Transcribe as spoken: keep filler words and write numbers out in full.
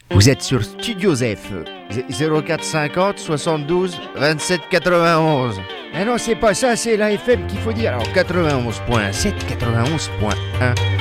Vous êtes sur Studio Zef, zéro quatre cinquante soixante-douze vingt-sept quatre-vingt-onze. Ah non, c'est pas ça, c'est la F M qu'il faut dire. Alors quatre-vingt-onze point sept, quatre-vingt-onze point un.